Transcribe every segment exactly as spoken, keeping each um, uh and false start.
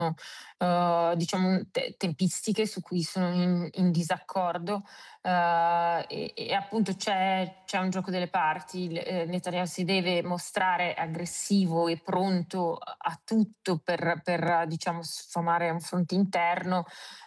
uhm, diciamo te tempistiche su cui sono in in disaccordo, uhm, e e appunto c'è c'è un gioco delle parti. Il ehm, Netanyahu si deve mostrare aggressivo e pronto a a tutto per per diciamo sfamare un fronte interno,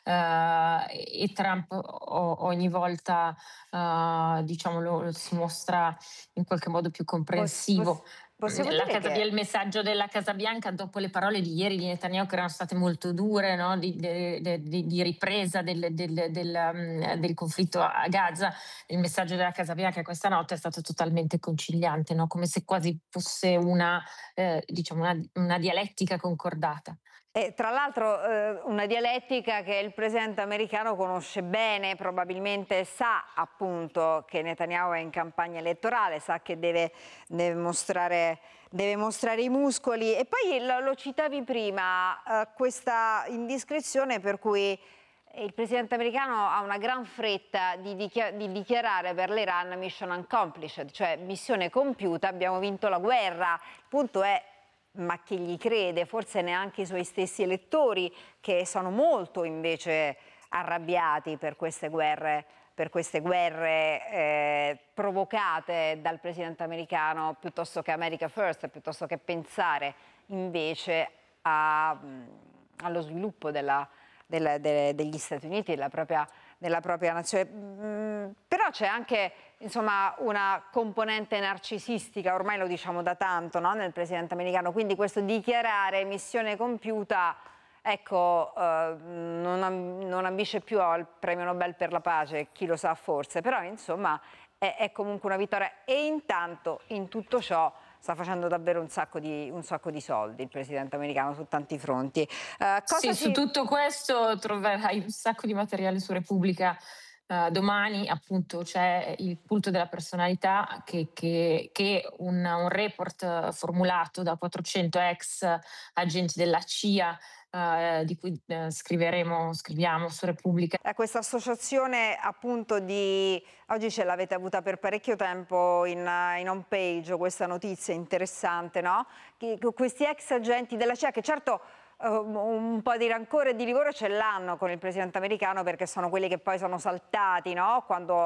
uhm, e e Trump o ogni volta, uhm, diciamo lo lo si mostra in qualche modo più Pos pos comprensivo. possiamo Mhmm, la dire Casa Bia che il messaggio della Casa Bianca dopo le parole di ieri di Netanyahu che erano state molto dure, no, di de de di di ripresa del del del mhmm, del conflitto a Gaza, il messaggio della Casa Bianca questa notte è stato totalmente conciliante, no, come se quasi fosse una ehm, diciamo una una dialettica concordata. E tra l'altro, uhm, una dialettica che il presidente americano conosce bene, probabilmente sa appunto che Netanyahu è in campagna elettorale, sa che deve deve mostrare deve mostrare i muscoli. E poi lo lo citavi prima, uhm, questa indiscrezione per cui il presidente americano ha una gran fretta di dichia di dichiarare per l'Iran mission accomplished, cioè missione compiuta, abbiamo vinto la guerra. Il punto è: ma chi gli crede? Forse neanche i suoi stessi elettori, che sono molto invece arrabbiati per queste guerre, per queste guerre eh, provocate dal presidente americano, piuttosto che America First, piuttosto che pensare invece a, mh, allo sviluppo della, del- de- degli Stati Uniti, della propria, della propria nazione. Mm, però c'è anche insomma una componente narcisistica, ormai lo diciamo da tanto, no? Nel presidente americano, quindi questo dichiarare missione compiuta, ecco, eh, non, am- non ambisce più al premio Nobel per la pace, chi lo sa forse, però insomma è, è comunque una vittoria. E intanto in tutto ciò sta facendo davvero un sacco di, un sacco di soldi il presidente americano su tanti fronti. Eh, cosa Sì, su ci... tutto questo troverai un sacco di materiale su Repubblica. Uh, domani appunto c'è il culto della personalità che, che, che un, un report formulato da quattrocento ex agenti della C I A uh, di cui uh, scriveremo, scriviamo su Repubblica. Eh, questa associazione appunto di, oggi ce l'avete avuta per parecchio tempo in, in home page, questa notizia interessante, no? Che, che questi ex agenti della C I A che certo eh, un po' di rancore e di livore ce l'hanno con il presidente americano perché sono quelli che poi sono saltati, no? Quando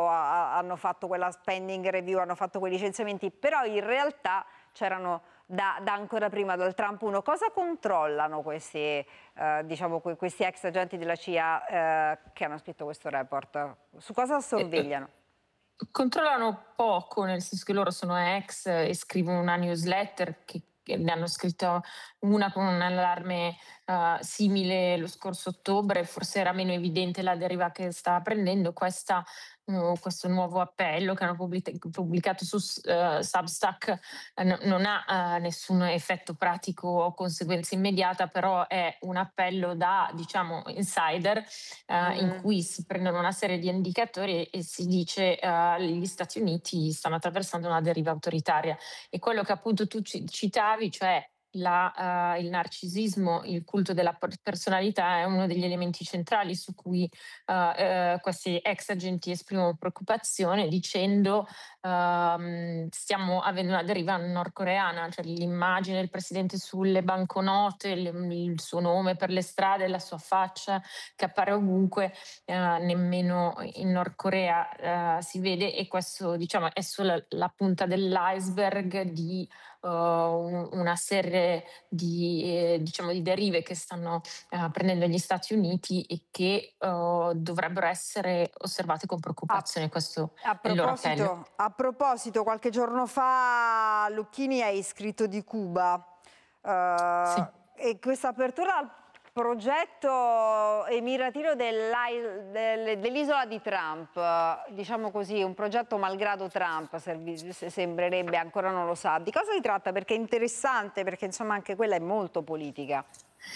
a, hanno fatto quella spending review, hanno fatto quei licenziamenti, però in realtà c'erano da, da ancora prima dal Trump uno. Cosa controllano questi, eh, diciamo, questi ex agenti della C I A eh, che hanno scritto questo report? Su cosa Eh, eh, sorvegliano? Controllano poco, nel senso che loro sono ex e scrivono una newsletter che, che ne hanno scritto una con un allarme uh, simile lo scorso ottobre, forse era meno evidente la deriva che stava prendendo. Questa, uh, questo nuovo appello che hanno pubblic- pubblicato su uh, Substack uh, no- non ha uh, nessun effetto pratico o conseguenza immediata, però è un appello da, diciamo, insider uh, in Mm. cui si prendono una serie di indicatori e, e si dice uh, gli Stati Uniti stanno attraversando una deriva autoritaria. E quello che appunto tu ci- citavi, cioè la, uh, il narcisismo, il culto della per- personalità è uno degli elementi centrali su cui uh, uh, questi ex agenti esprimono preoccupazione dicendo um, stiamo avendo una deriva nordcoreana, cioè l'immagine del presidente sulle banconote, il, il suo nome per le strade, la sua faccia che appare ovunque, eh, nemmeno in Nord Corea eh, si vede, e questo diciamo è solo la punta dell'iceberg di uh, un- una serie di, eh, diciamo, di derive che stanno eh, prendendo gli Stati Uniti e che uh, dovrebbero essere osservate con A, preoccupazione. Questo a è il loro appello. proposito, a proposito, qualche giorno fa Lucchini hai scritto di Cuba Sì. eh, e questa apertura al progetto emiratino dell'ai- del- dell'isola di Trump, eh, diciamo così, un progetto malgrado Trump, servi- se- sembrerebbe, ancora non lo sa. Di cosa si tratta? Perché è interessante, perché insomma anche quella è molto politica.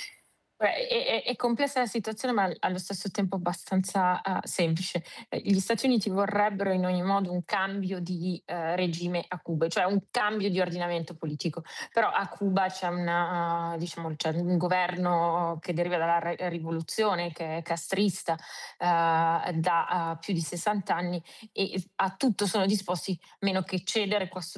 Beh, è, è- è complessa la situazione, ma allo stesso tempo abbastanza eh, semplice. Eh, Gli Stati Uniti vorrebbero in ogni modo un cambio di eh, regime a Cuba, cioè un cambio di ordinamento politico. Però a Cuba c'è, una, eh, diciamo, c'è un governo che deriva dalla re- rivoluzione, che è castrista, eh, da eh, più di sessanta anni, e a tutto sono disposti meno che cedere questo